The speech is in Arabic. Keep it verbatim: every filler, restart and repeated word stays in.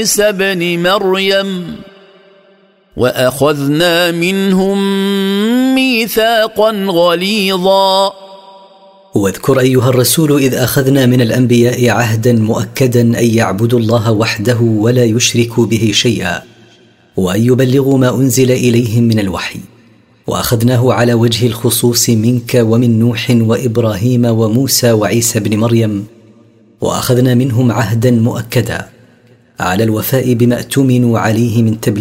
عيسى ابن مريم وأخذنا منهم ميثاقا غليظا. واذكر أيها الرسول إذ أخذنا من الأنبياء عهدا مؤكدا أن يعبدوا الله وحده ولا يشركوا به شيئا، وأن يبلغوا ما أنزل إليهم من الوحي، وأخذناه على وجه الخصوص منك ومن نوح وإبراهيم وموسى وعيسى بن مريم، وأخذنا منهم عهدا مؤكدا على الوفاء بما اؤتمنوا عليه من تبليغ